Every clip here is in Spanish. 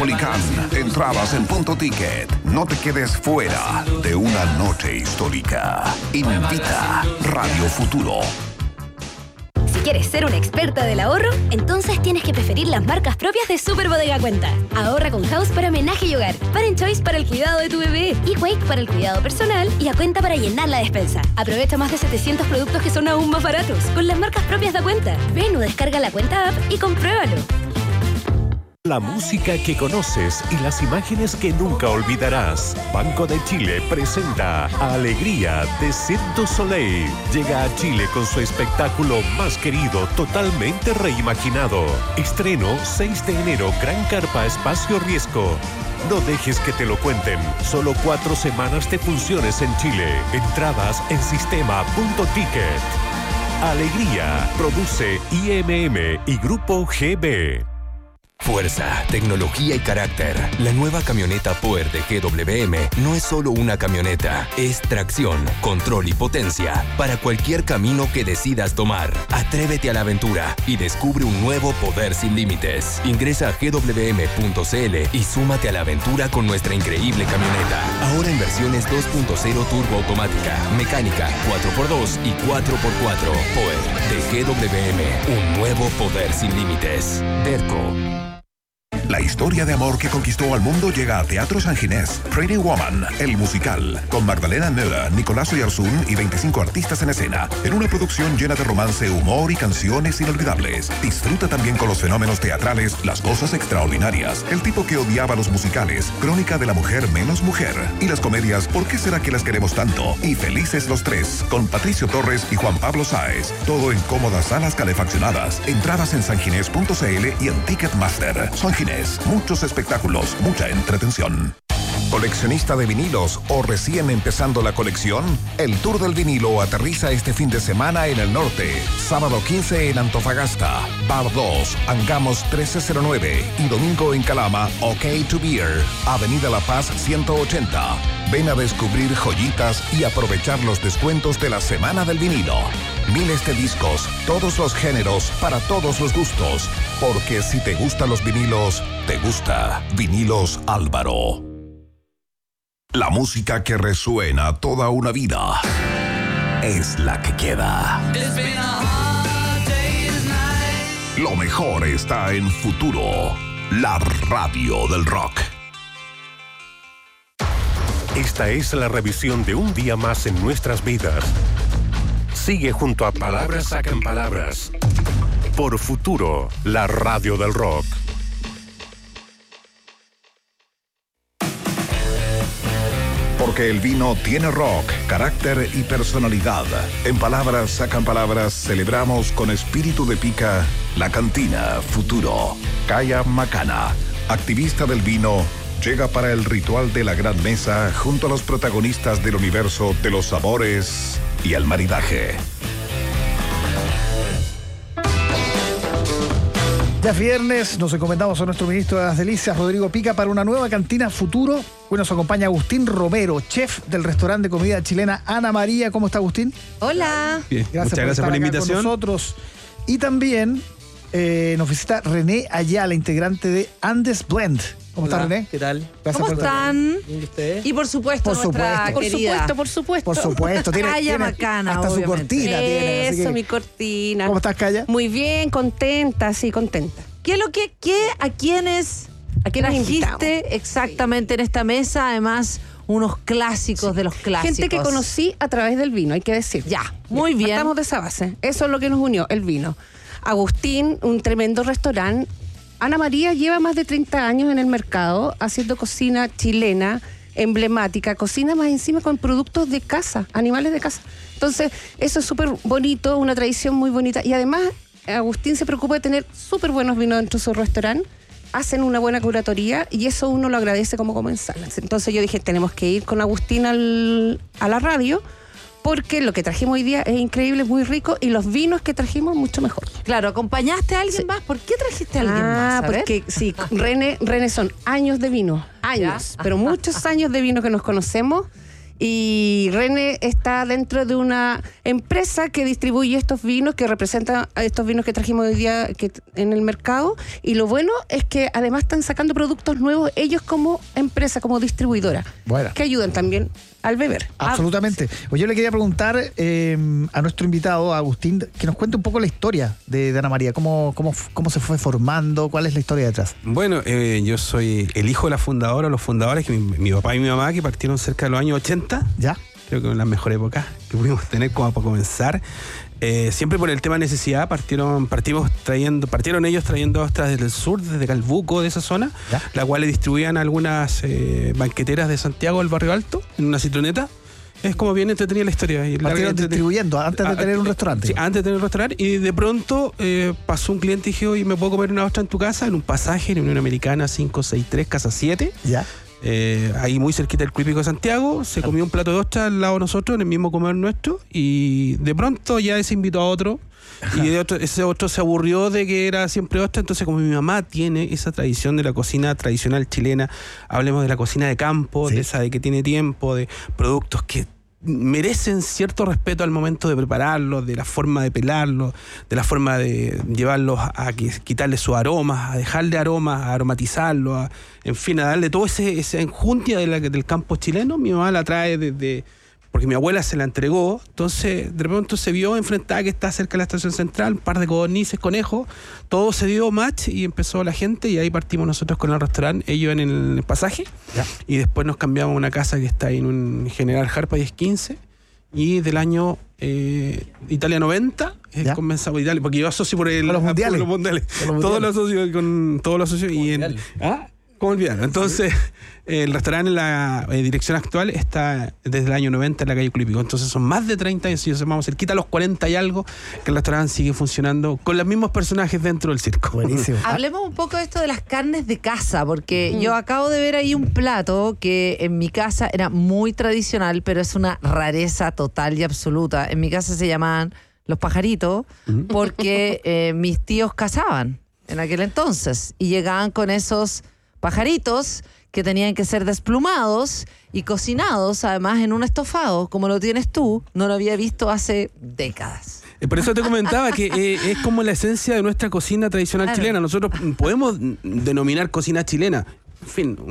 Policán, entradas en Punto Ticket. No te quedes fuera de una noche histórica. Invita Radio Futuro. Si quieres ser una experta del ahorro, entonces tienes que preferir las marcas propias de Super Bodega Cuenta. Ahorra con House para homenaje y hogar, Parent Choice para el cuidado de tu bebé, eQuake para el cuidado personal y A Cuenta para llenar la despensa. Aprovecha más de 700 productos que son aún más baratos con las marcas propias de Cuenta. Ven o descarga la Cuenta app y compruébalo. La música que conoces y las imágenes que nunca olvidarás. Banco de Chile presenta Alegría de Cirque du Soleil. Llega a Chile con su espectáculo más querido, totalmente reimaginado. Estreno 6 de enero, Gran Carpa Espacio Riesgo. No dejes que te lo cuenten. Solo 4 semanas de funciones en Chile. Entradas en sistema.ticket. Alegría. Produce IMM y Grupo GB. Fuerza, tecnología y carácter. La nueva camioneta Power de GWM no es solo una camioneta, es tracción, control y potencia para cualquier camino que decidas tomar. Atrévete a la aventura y descubre un nuevo poder sin límites. Ingresa a gwm.cl y súmate a la aventura con nuestra increíble camioneta. Ahora en versiones 2.0 turbo automática, mecánica, 4x2 y 4x4. Power de GWM, un nuevo poder sin límites. Derco. La historia de amor que conquistó al mundo llega a Teatro San Ginés. Pretty Woman, el musical, con Magdalena Müller, Nicolás Oyarzún y 25 artistas en escena, en una producción llena de romance, humor y canciones inolvidables. Disfruta también con los fenómenos teatrales, las cosas extraordinarias, el tipo que odiaba los musicales, Crónica de la mujer menos mujer, y las comedias ¿Por qué será que las queremos tanto? Y Felices los tres, con Patricio Torres y Juan Pablo Sáez. Todo en cómodas salas calefaccionadas. Entradas en sanginés.cl y en Ticketmaster. San Ginés. Muchos espectáculos, mucha entretención. ¿Coleccionista de vinilos o recién empezando la colección? El Tour del Vinilo aterriza este fin de semana en el norte. Sábado 15 en Antofagasta, Bar 2, Angamos 1309 y domingo en Calama, OK to Beer, Avenida La Paz 180. Ven a descubrir joyitas y aprovechar los descuentos de la Semana del Vinilo. Miles de discos, todos los géneros, para todos los gustos. Porque si te gustan los vinilos, te gusta Vinilos Álvaro. La música que resuena toda una vida es la que queda. Lo mejor está en Futuro, la radio del rock. Esta es la revisión de un día más en nuestras vidas. Sigue junto a Palabras Sacan Palabras. Por Futuro, la radio del rock. Porque el vino tiene rock, carácter y personalidad. En Palabras Sacan Palabras celebramos con espíritu de pica la cantina Futuro. Kaya Macana, activista del vino, llega para el ritual de la gran mesa junto a los protagonistas del universo de los sabores y el maridaje. Ya es viernes, nos encomendamos a nuestro ministro de las Delicias, Rodrigo Pica, para una nueva cantina Futuro. Hoy nos acompaña Agustín Romero, chef del restaurante de comida chilena Ana María. ¿Cómo está, Agustín? Hola. Bien, muchas gracias por la invitación. Con nosotros. Y también nos visita René Ayala, integrante de Andes Blend. ¿Cómo está, René? ¿Qué tal? ¿Cómo están? ¿Y ustedes? Y por supuesto, nuestra querida. Por supuesto. Calla Macana, hasta obviamente. su cortina tiene. Eso, que, mi cortina. ¿Cómo estás, Calla? Muy bien, contenta, sí, contenta. ¿Qué es lo que, a quiénes trajiste exactamente en esta mesa? Además, unos clásicos de los clásicos. Gente que conocí a través del vino, hay que decir. Ya, muy bien. Estamos de esa base. Eso es lo que nos unió, el vino. Agustín, un tremendo restaurante. Ana María lleva más de 30 años en el mercado haciendo cocina chilena, emblemática, cocina más encima con productos de casa, animales de casa. Entonces, eso es súper bonito, una tradición muy bonita. Y además, Agustín se preocupa de tener súper buenos vinos dentro de su restaurante, hacen una buena curatoría y eso uno lo agradece como comensal. Entonces yo dije, tenemos que ir con Agustín a la radio, porque lo que trajimos hoy día es increíble, es muy rico, y los vinos que trajimos mucho mejor. Claro, ¿acompañaste a alguien más? ¿Por qué trajiste a alguien más? Porque sí, René son años de vino, años, pero muchos años de vino que nos conocemos, Y René está dentro de una empresa que distribuye estos vinos, que representa a estos vinos que trajimos hoy día en el mercado. Y lo bueno es que además están sacando productos nuevos ellos como empresa, como distribuidora, que ayudan también al beber. Absolutamente. Pues yo le quería preguntar a nuestro invitado, a Agustín, que nos cuente un poco la historia de Ana María, cómo se fue formando, cuál es la historia detrás. Bueno, yo soy el hijo de la fundadora, los fundadores, que mi papá y mi mamá, que partieron cerca de los años 80. ¿Ya? Creo que en las mejores épocas que pudimos tener como para comenzar. Siempre por el tema de necesidad partieron ellos trayendo ostras desde el sur, desde Calbuco, de esa zona, ¿ya? La cual le distribuían a algunas banqueteras de Santiago, del Barrio Alto, en una citroneta. Es como bien entretenida la historia. Partieron distribuyendo antes de tener un restaurante. Sí, antes de tener un restaurante. Y de pronto pasó un cliente y dije, oye, ¿me puedo comer una ostra en tu casa? En un pasaje, en Unión Americana 563, casa 7. Ya. Ahí muy cerquita del Cuípico de Santiago, se comió un plato de ostra al lado de nosotros, en el mismo comedor nuestro, y de pronto ya ese invitó a otro, y ese otro se aburrió de que era siempre ostra. Entonces, como mi mamá tiene esa tradición de la cocina tradicional chilena, hablemos de la cocina de campo, sí, de esa de que tiene tiempo, de productos que merecen cierto respeto al momento de prepararlos, de la forma de pelarlos, de la forma de llevarlos a quitarle sus aromas, a dejarle aromas, a aromatizarlos, en fin, a darle todo esa enjundia del campo chileno. Mi mamá la trae desde... porque mi abuela se la entregó, entonces de pronto se vio enfrentada que está cerca de la estación central, un par de codornices, conejos, todo se dio match y empezó la gente, y ahí partimos nosotros con el restaurante, ellos en el pasaje, ya, y después nos cambiamos a una casa que está ahí en un General Jarpa 1015, y del año Italia 90 comenzamos Italia, porque yo asocio por los mundiales. Todos los asocio con todos los socios y en ¿cómo olvidarlo? Entonces, el restaurante en la dirección actual está desde el año 90 en la calle Cuípico. Entonces, son más de 30 años, si vamos cerquita a los 40 y algo, que el restaurante sigue funcionando con los mismos personajes dentro del circo. Buenísimo. Hablemos un poco de esto de las carnes de casa, porque yo acabo de ver ahí un plato que en mi casa era muy tradicional, pero es una rareza total y absoluta. En mi casa se llamaban los pajaritos porque mis tíos cazaban en aquel entonces y llegaban con esos pajaritos que tenían que ser desplumados y cocinados, además en un estofado, como lo tienes tú. No lo había visto hace décadas. Por eso te comentaba que es como la esencia de nuestra cocina tradicional chilena. Nosotros podemos denominar cocina chilena. En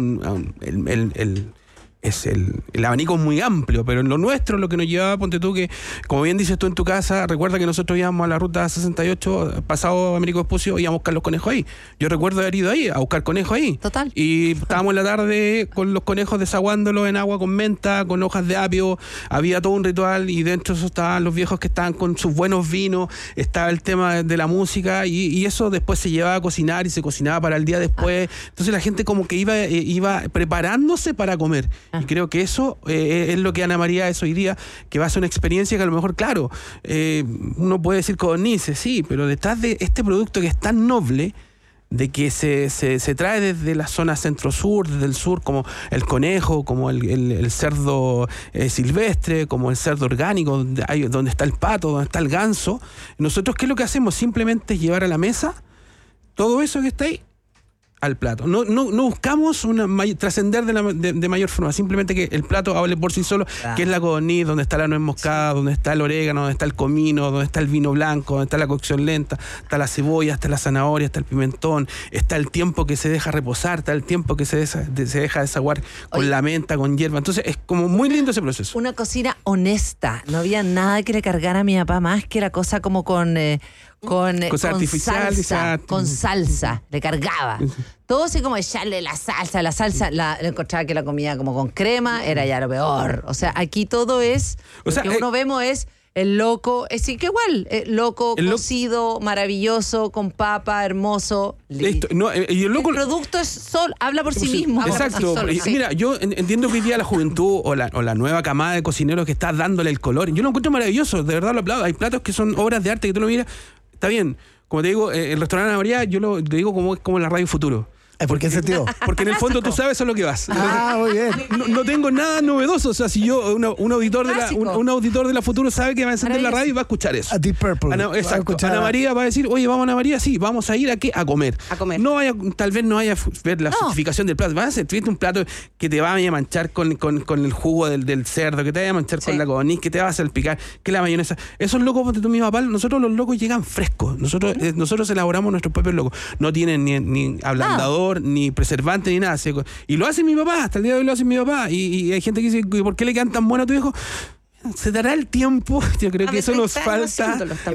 fin, el abanico es muy amplio, pero en lo nuestro, lo que nos llevaba, ponte tú, que como bien dices tú en tu casa, recuerda que nosotros íbamos a la ruta 68, pasado Américo Vespucio, íbamos a buscar los conejos ahí. Yo recuerdo haber ido ahí a buscar conejos ahí. Total. Y estábamos en la tarde con los conejos desaguándolos en agua con menta, con hojas de apio, había todo un ritual, y dentro de eso estaban los viejos que estaban con sus buenos vinos, estaba el tema de la música, y eso después se llevaba a cocinar y se cocinaba para el día después. Entonces la gente como que iba preparándose para comer. Y creo que eso es lo que Ana María es hoy día, que va a ser una experiencia que a lo mejor, claro, uno puede decir codornices, sí, pero detrás de este producto que es tan noble, de que se trae desde la zona centro-sur, desde el sur, como el conejo, como el cerdo silvestre, como el cerdo orgánico, donde está el pato, donde está el ganso. Nosotros, ¿qué es lo que hacemos? Simplemente es llevar a la mesa todo eso que está ahí al plato. No buscamos trascender de mayor forma, simplemente que el plato hable por sí solo, que es la codorniz, donde está la nuez moscada, donde está el orégano, donde está el comino, donde está el vino blanco, donde está la cocción lenta, está la cebolla, está la zanahoria, está el pimentón, está el tiempo que se deja reposar, está el tiempo que se deja desaguar con la menta, con hierba. Entonces es como muy lindo ese proceso. Una cocina honesta. No había nada que le cargara a mi papá más que la cosa como con salsa, le cargaba. Todo así como echarle la salsa, le encontraba que la comida como con crema, era ya lo peor. O sea, aquí todo es, lo que uno vemos es el loco, es que igual, loco, cocido, maravilloso, con papa, hermoso. Listo. No, y el producto habla por sí mismo. Exacto. Por sí solo, mira, yo entiendo que hoy día la juventud o la nueva camada de cocineros que está dándole el color, yo lo encuentro maravilloso, de verdad lo aplaudo. Hay platos que son obras de arte que tú lo miras. Está bien, como te digo, el restaurante Ana María, yo lo digo como la Radio Futuro. ¿Por qué sentido? Porque en el fondo tú sabes a lo que vas. Ah, muy bien. No tengo nada novedoso. O sea, si yo, un auditor de la Futuro sabe que va a encender la radio y va a escuchar eso. A Deep Purple. Exacto. Ana María va a decir, oye, vamos Ana María, sí, vamos a ir a comer. A comer. Tal vez no vaya a ver la justificación del plato. Vas a servir un plato que te va a manchar con el jugo del cerdo, que te vaya a manchar con la codorniz, que te va a salpicar, que la mayonesa. Esos locos, ponte tú, mi papá, nosotros los locos llegan frescos. Nosotros elaboramos nuestros propios locos. No tienen ni ablandador, ni preservante, ni nada. Y lo hace mi papá, hasta el día de hoy lo hace mi papá. Y hay gente que dice, ¿por qué le quedan tan buenos a tu hijo? Se dará el tiempo. Yo creo que eso nos falta.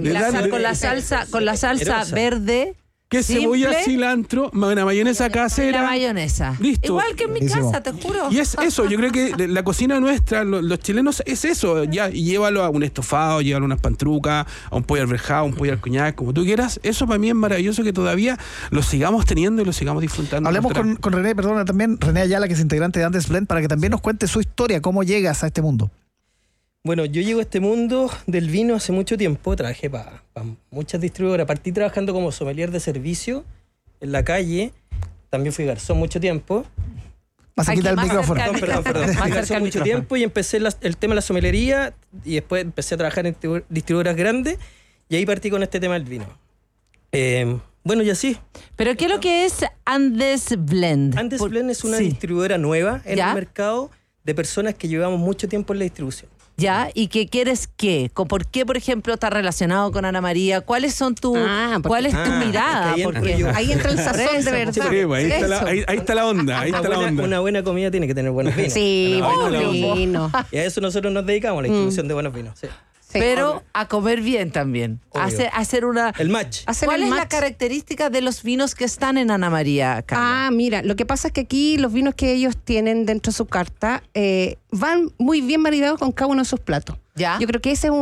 Con la salsa verde. Que cebolla, cilantro, una mayonesa casera. La mayonesa. Listo. Igual que en mi casa, te juro. Y es eso, yo creo que la cocina nuestra, los chilenos, es eso. Ya, y llévalo a un estofado, llévalo a unas pantrucas, a un pollo alverjado, un pollo al cuñac, como tú quieras. Eso para mí es maravilloso que todavía lo sigamos teniendo y lo sigamos disfrutando. Hablemos con René, perdona, también, René Ayala, que es integrante de Andes Blend, para que también nos cuente su historia, cómo llegas a este mundo. Bueno, yo llego a este mundo del vino hace mucho tiempo, trabajé para muchas distribuidoras, partí trabajando como sommelier de servicio en la calle, también fui garzón mucho tiempo. Vas a quitar el micrófono. Perdón. Fui garzón mucho tiempo y empecé el tema de la sommelería y después empecé a trabajar en distribuidoras grandes y ahí partí con este tema del vino. Bueno, y así. ¿Pero qué es lo que es Andes Blend? Andes Blend es una distribuidora nueva en el mercado de personas que llevamos mucho tiempo en la distribución. ¿Ya? ¿Y qué quieres qué? ¿Por qué, por ejemplo, está relacionado con Ana María? ¿Cuál es tu mirada? Ahí entra el sazón de verdad. Sí, ahí está la onda. Una buena comida tiene que tener buenos vinos. Sí, buenos vinos. Y a eso nosotros nos dedicamos, a la distribución de buenos vinos. Sí. Pero a comer bien también. Hacer una... El match. ¿Cuál es la característica de los vinos que están en Ana María, Carla? Mira, lo que pasa es que aquí los vinos que ellos tienen dentro de su carta van muy bien maridados con cada uno de sus platos. ¿Ya? Yo creo que ese es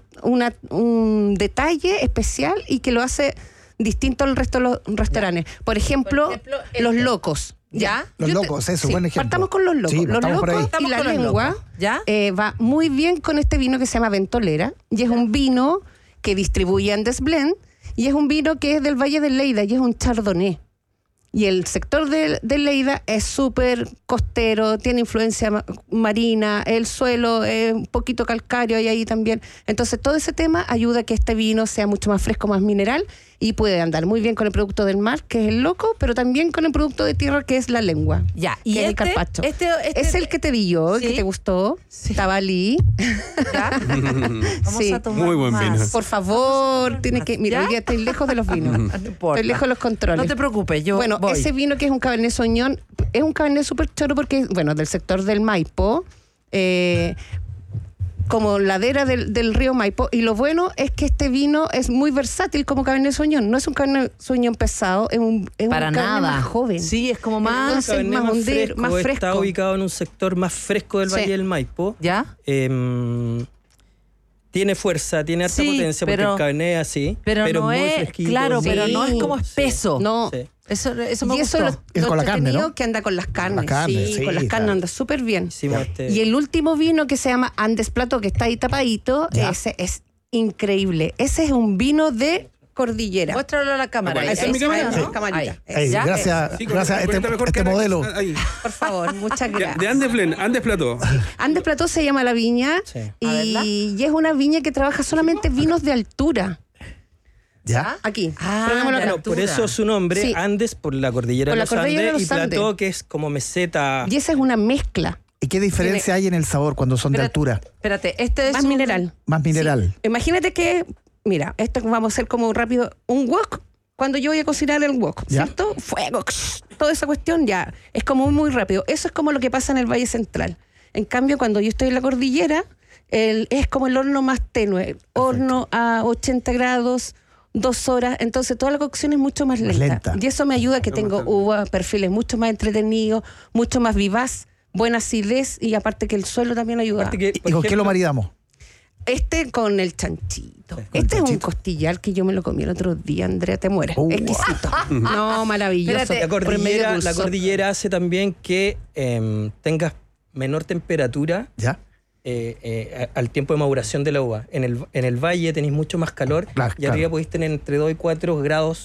un detalle especial y que lo hace distinto al resto de los restaurantes. Por ejemplo, los locos. ¿Ya? Los locos, eso, buen ejemplo. Partamos con los locos. Sí, los locos y la lengua va muy bien con este vino que se llama Ventolera. Y es un vino que distribuye Andes Blend. Y es un vino que es del Valle del Lleida y es un chardonnay. Y el sector de Lleida es súper costero, tiene influencia marina, el suelo es un poquito calcáreo y ahí también. Entonces todo ese tema ayuda a que este vino sea mucho más fresco, más mineral y puede andar muy bien con el producto del mar, que es el loco, pero también con el producto de tierra, que es la lengua. Ya, y el carpaccio. Es el que te di yo, que te gustó. Sí. Tabalí. Vamos a tomar muy buen vino. Por favor, tienes que... Mira, hoy día estoy lejos de los vinos. No importa. Estoy lejos de los controles. No te preocupes, yo voy. Ese vino que es un Cabernet Sauvignon, es un Cabernet súper choro porque, bueno, del sector del Maipo, como ladera del río Maipo, y lo bueno es que este vino es muy versátil como Cabernet Sauvignon. No es un Cabernet Sauvignon pesado, es un Cabernet más joven. Sí, es como más fresco. Está ubicado en un sector más fresco del Valle del Maipo. ¿Ya? Tiene fuerza, tiene harta potencia, porque el Cabernet es así, pero no muy es fresquito. Claro, pero no es como espeso. No. Sí. Eso me y gustó. eso es con la carne, ¿no? Que anda con las carnes. Sí, con las carnes anda súper bien. Y el último vino que se llama Andes Plato, que está ahí tapadito, ese es increíble. Ese es un vino de cordillera. Muéstralo a la cámara. ¿Esa es mi cámara? ¿no? Camarita. Gracias a este modelo. Por favor, muchas gracias. De Andes Blend, Andes Plato. Andes Plato se llama la viña y es una viña que trabaja solamente vinos de altura. ¿Ya? Aquí. Por eso su nombre, Andes, por la cordillera de los Andes, y Plató, que es como meseta. Y esa es una mezcla. ¿Y qué diferencia hay en el sabor cuando son de altura? Espérate, este es más mineral. Más mineral. Sí. Imagínate que, mira, esto vamos a hacer como rápido, un wok, cuando yo voy a cocinar el wok, ¿cierto? Fuego, toda esa cuestión ya, es como muy rápido. Eso es como lo que pasa en el Valle Central. En cambio, cuando yo estoy en la cordillera, es como el horno más tenue, horno a 80 grados, 2 horas, entonces toda la cocción es mucho más lenta. Y eso me ayuda a que tengo uvas, perfiles mucho más entretenidos, mucho más vivaz, buena acidez, y aparte que el suelo también ayuda. ¿Y con qué lo maridamos? Con el chanchito. Es un costillar que yo me lo comí el otro día, Andrea, te mueres. Exquisito. No, maravilloso. La cordillera hace también que tengas menor temperatura. ¿Ya? Al tiempo de maduración de la uva. En el valle tenéis mucho más calor y arriba podéis tener entre 2 y 4 grados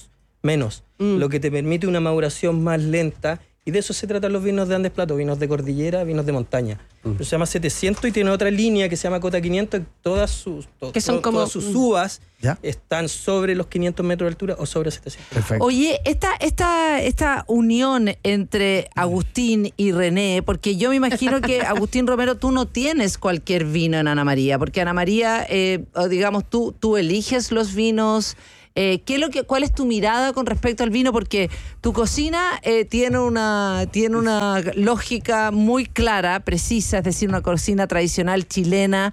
menos, lo que te permite una maduración más lenta. Y de eso se tratan los vinos de Andes Plateau, vinos de cordillera, vinos de montaña. Pero se llama 700 y tiene otra línea que se llama Cota 500. Todas sus uvas están sobre los 500 metros de altura o sobre 700. Perfecto. Oye, esta unión entre Agustín y René, porque yo me imagino que Agustín Romero, tú no tienes cualquier vino en Ana María, porque Ana María, digamos, tú eliges los vinos. ¿Cuál es tu mirada con respecto al vino? Porque tu cocina tiene una lógica muy clara, precisa, es decir, una cocina tradicional chilena,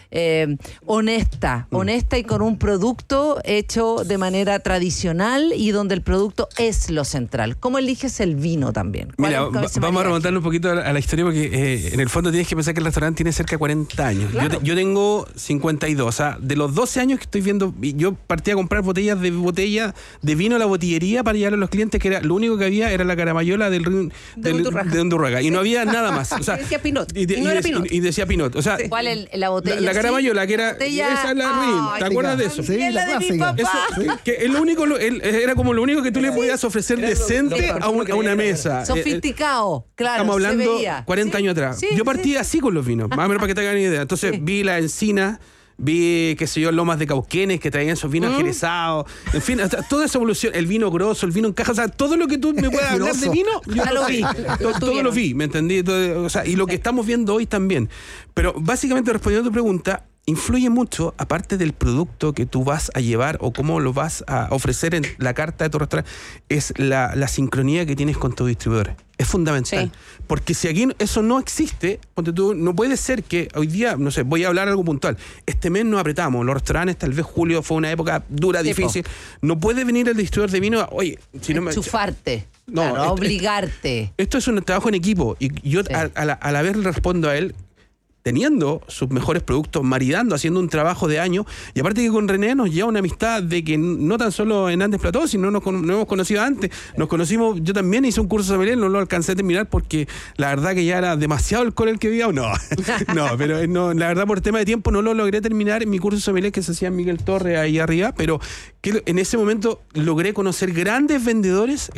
honesta y con un producto hecho de manera tradicional y donde el producto es lo central. ¿Cómo eliges el vino también? Mira, vamos a remontarnos un poquito a la historia porque en el fondo tienes que pensar que el restaurante tiene cerca de 40 años. Claro. Yo tengo 52, o sea, de los 12 años que estoy viendo, yo partí a comprar botella de vino a la botillería para llevar a los clientes, que era lo único que había era la caramayola de Undurraga y no había nada más. O sea, decía Pinot. Y decía Pinot. O sea, ¿cuál es la botella? La caramayola, que era esa la Rin, ¿te acuerdas de eso? Sí, la clásica. Eso, que es lo único, era como lo único que tú le podías ofrecer decente a una mesa. Sofisticado, claro. Estamos hablando se veía. 40 años atrás. Yo partí así con los vinos, más o menos para que te hagan idea. Entonces vi la encina, vi, qué sé yo, lomas de Cauquenes que traían esos vinos jerezados. En fin, hasta toda esa evolución, el vino grosso, el vino en caja, o sea, todo lo que tú me puedas hablar de vino, yo lo vi. Todo lo vi, ¿me entendí? O sea, y lo que estamos viendo hoy también. Pero básicamente, respondiendo a tu pregunta, influye mucho, aparte del producto que tú vas a llevar o cómo lo vas a ofrecer en la carta de tu restaurante, es la sincronía que tienes con tus distribuidores. Es fundamental. Sí. Porque si aquí eso no existe, no puede ser que hoy día, no sé, voy a hablar algo puntual. Este mes nos apretamos. Los restaurantes, tal vez julio fue una época dura, difícil. No puede venir el distribuidor de vino, oye, si no me... Enchufarte. No, claro, obligarte. Esto es un trabajo en equipo. Y yo a la vez le respondo a él, teniendo sus mejores productos, maridando, haciendo un trabajo de años. Y aparte que con René nos lleva una amistad de que no tan solo en Andes Plateau, sino nos hemos conocido antes. Nos conocimos, yo también hice un curso de sommelier, no lo alcancé a terminar porque la verdad que ya era demasiado alcohol el que había. No, pero la verdad por tema de tiempo no lo logré terminar en mi curso de sommelier que se hacía en Miguel Torre ahí arriba, pero que en ese momento logré conocer grandes vendedores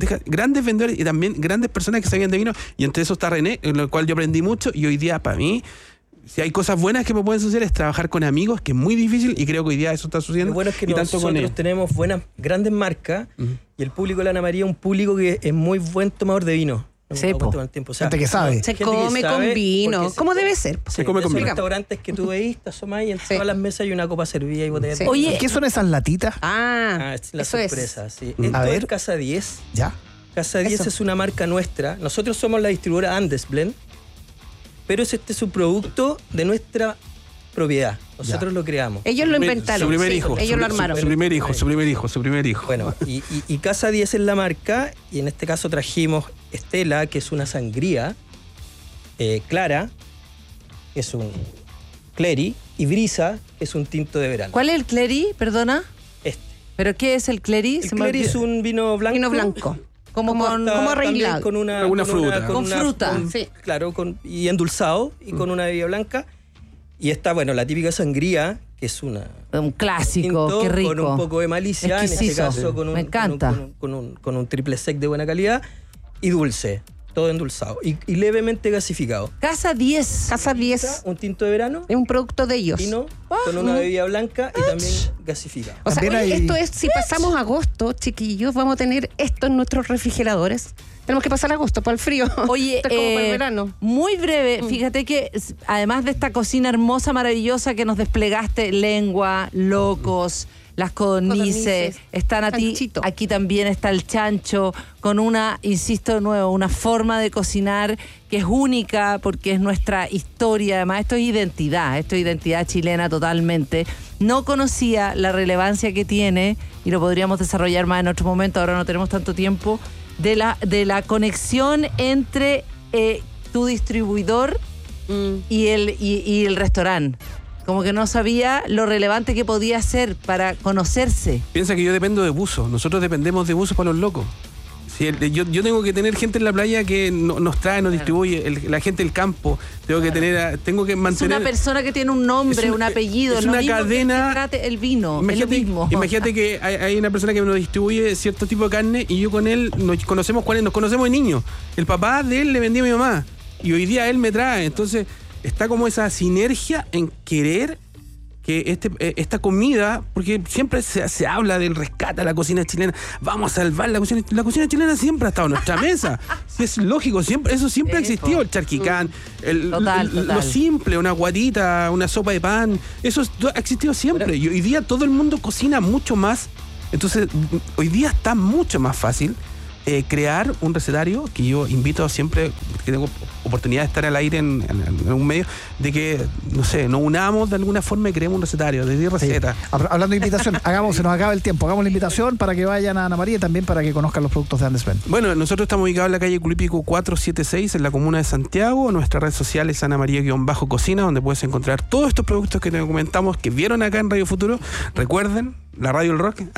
y también grandes personas que sabían de vino, y entre esos está René, en lo cual yo aprendí mucho, y hoy día para mí, si hay cosas buenas que me pueden suceder, es trabajar con amigos, que es muy difícil, y creo que hoy día eso está sucediendo. Lo bueno es que nosotros tenemos grandes marcas, y el público de la Ana María es un público que es muy buen tomador de vino. Gente que sabe. Se come con vino. ¿Cómo debe ser? Se come con vino. Restaurantes que tú veis, te asomás y en todas las mesas hay una copa servida y botellas. Oye, ¿qué son esas latitas? Es la sorpresa. Sí. Esto es Casa 10. Ya. Casa 10 es una marca nuestra. Nosotros somos la distribuidora Andes Blend, pero este es un producto de nuestra propiedad. Nosotros lo creamos. Ellos lo inventaron. Su primer hijo. Ellos lo armaron. Su primer hijo. Bueno, y Casa 10 es la marca, y en este caso trajimos Estela, que es una sangría clara, que es un Cleri, y Brisa, que es un tinto de verano. ¿Cuál es el Cleri? Perdona. ¿Pero qué es el Cleri? El Cleri es un vino blanco. Vino blanco. Como arreglado. Con una fruta. Con fruta. Sí. Claro, y endulzado, y con una bebida blanca. Y está, la típica sangría, que es un clásico, qué rico. Con un poco de malicia, exquisito. En este caso Me encanta. Con un triple sec de buena calidad, y dulce, todo endulzado, y levemente gasificado. Casa 10. Casa 10. Un tinto de verano. Es un producto de ellos. Vino con una bebida blanca y también gasificado. O sea, esto es, si pasamos agosto, chiquillos, vamos a tener esto en nuestros refrigeradores. Tenemos que pasar agosto para el frío. Oye, esto es como para el verano. Muy breve, fíjate que además de esta cocina hermosa, maravillosa que nos desplegaste, lengua, locos, las codornices, están aquí también está el chancho, con una, insisto de nuevo, una forma de cocinar que es única porque es nuestra historia. Además, esto es identidad chilena totalmente. No conocía la relevancia que tiene, y lo podríamos desarrollar más en otro momento, ahora no tenemos tanto tiempo, de la conexión entre tu distribuidor y el restaurante. Como que no sabía lo relevante que podía ser para conocerse. Piensa que yo dependo de buzos. Nosotros dependemos de buzos para los locos. Sí, yo tengo que tener gente en la playa que nos trae, nos distribuye, la gente del campo. Tengo que mantener. Es una persona que tiene un nombre, un apellido. Es una cadena. Que trate el vino. Imagínate que hay una persona que nos distribuye cierto tipo de carne y yo con él nos conocemos de niños. El papá de él le vendía a mi mamá y hoy día él me trae. Entonces está como esa sinergia en querer que esta comida, porque siempre se habla del rescate a la cocina chilena, vamos a salvar la cocina chilena siempre ha estado en nuestra mesa. Sí, es lógico, eso siempre ha existido, el charquicán, lo simple, una guatita, una sopa de pan, eso ha existido siempre. Y hoy día todo el mundo cocina mucho más, entonces hoy día está mucho más fácil crear un recetario, que yo invito siempre, que tengo oportunidad de estar al aire en un medio, de que, no sé, nos unamos de alguna forma y creemos un recetario de 10 recetas. Sí. Hablando de invitación, se nos acaba el tiempo, hagamos la invitación para que vayan a Ana María y también para que conozcan los productos de Andesben. Bueno, nosotros estamos ubicados en la calle Culípico 476, en la comuna de Santiago. Nuestra red social es Ana María-Cocina, donde puedes encontrar todos estos productos que te comentamos, que vieron acá en Radio Futuro. Recuerden, la radio del rock,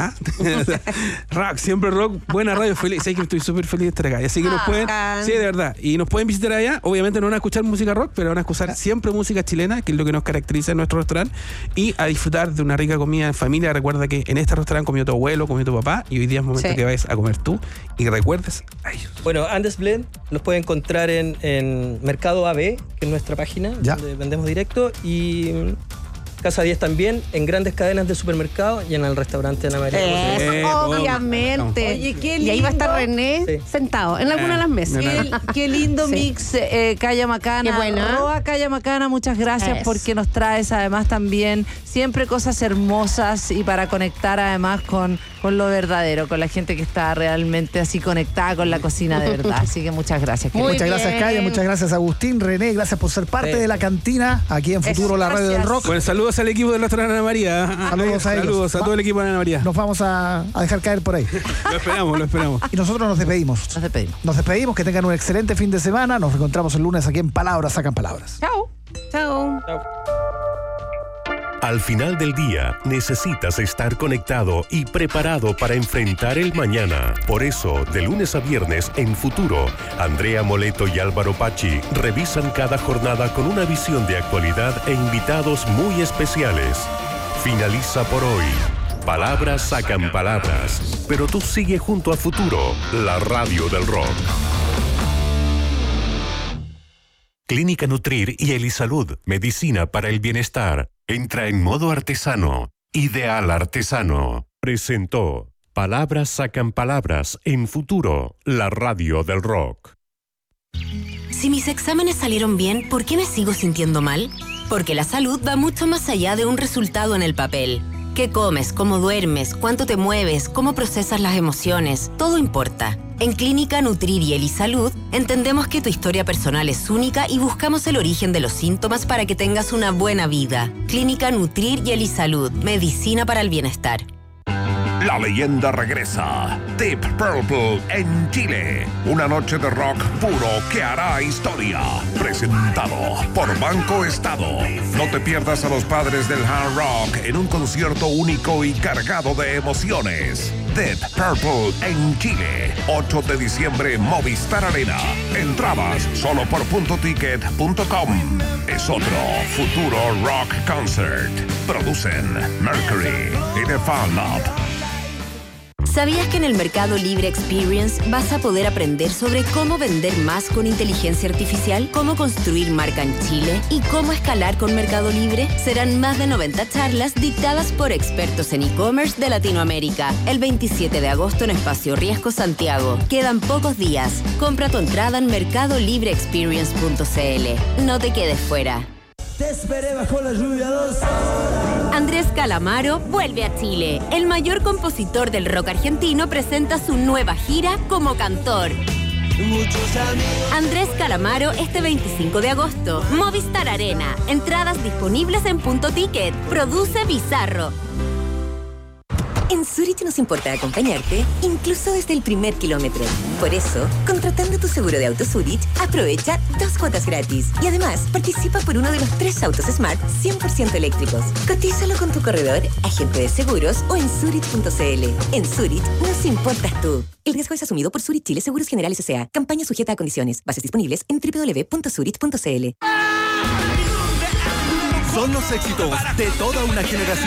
rock, siempre rock, buena radio, feliz. Sé que estoy súper feliz de estar acá. Así que nos pueden, sí, de verdad, y nos pueden visitar allá. Obviamente no van a escuchar música rock, pero van a escuchar siempre música chilena, que es lo que nos caracteriza en nuestro restaurante, y a disfrutar de una rica comida en familia. Recuerda que en este restaurante comió tu abuelo, comió tu papá, y hoy día es momento que vayas a comer tú y recuerdes a ellos. Bueno, Andesblend los puede encontrar en Mercado AB, que es nuestra página, donde vendemos directo, y Casa 10 también, en grandes cadenas de supermercados y en el restaurante Ana María. Obviamente. Oye, qué lindo. Y ahí va a estar René sentado en alguna de las mesas. Qué lindo mix, Calla Macana. Qué buena. Roa Calla Macana, muchas gracias porque nos traes además también siempre cosas hermosas y para conectar además con lo verdadero, con la gente que está realmente así conectada con la cocina de verdad. Así que muchas gracias. Muchas gracias, Calla, muchas gracias, Agustín, René, gracias por ser parte de la cantina aquí en Futuro, la radio del rock. Bueno, saludos al equipo del restaurante Ana María. Saludos a ellos. Saludos a todo el equipo de Ana María. Nos vamos a dejar caer por ahí. Lo esperamos. Y nosotros nos despedimos. Nos despedimos, que tengan un excelente fin de semana. Nos encontramos el lunes aquí en Palabras Sacan Palabras. Chao. Chao. Al final del día, necesitas estar conectado y preparado para enfrentar el mañana. Por eso, de lunes a viernes en Futuro, Andrea Moleto y Álvaro Pachi revisan cada jornada con una visión de actualidad e invitados muy especiales. Finaliza por hoy. Palabras sacan palabras, pero tú sigue junto a Futuro, la radio del rock. Clínica Nutrir y Elisalud, medicina para el bienestar. Entra en modo artesano. Ideal Artesano. Presentó Palabras Sacan Palabras en Futuro, la radio del rock. Si mis exámenes salieron bien, ¿por qué me sigo sintiendo mal? Porque la salud va mucho más allá de un resultado en el papel. ¿Qué comes? ¿Cómo duermes? ¿Cuánto te mueves? ¿Cómo procesas las emociones? Todo importa. En Clínica Nutrir y Elisalud entendemos que tu historia personal es única y buscamos el origen de los síntomas para que tengas una buena vida. Clínica Nutrir y Elisalud, medicina para el bienestar. La leyenda regresa. Deep Purple en Chile. Una noche de rock puro que hará historia. Presentado por Banco Estado. No te pierdas a los padres del hard rock en un concierto único y cargado de emociones. Deep Purple en Chile. 8 de diciembre, Movistar Arena. Entradas solo por .ticket.com. Es otro Futuro Rock Concert. Producen Mercury y The Fan Lab. ¿Sabías que en el Mercado Libre Experience vas a poder aprender sobre cómo vender más con inteligencia artificial, cómo construir marca en Chile y cómo escalar con Mercado Libre? Serán más de 90 charlas dictadas por expertos en e-commerce de Latinoamérica. El 27 de agosto en Espacio Riesgo, Santiago. Quedan pocos días. Compra tu entrada en mercadolibreexperience.cl. No te quedes fuera. Te esperé bajo la lluvia 2 horas. Andrés Calamaro vuelve a Chile. El mayor compositor del rock argentino presenta su nueva gira como cantor. Andrés Calamaro este 25 de agosto. Movistar Arena. Entradas disponibles en .ticket. Produce Bizarro. En Zurich nos importa acompañarte, incluso desde el primer kilómetro. Por eso, contratando tu seguro de auto Zurich, aprovecha 2 cuotas gratis. Y además, participa por uno de los 3 autos Smart 100% eléctricos. Cotízalo con tu corredor, agente de seguros o en Zurich.cl. En Zurich nos importas tú. El riesgo es asumido por Zurich Chile Seguros Generales S.A. Campaña sujeta a condiciones. Bases disponibles en www.zurich.cl. Son los éxitos de toda una generación.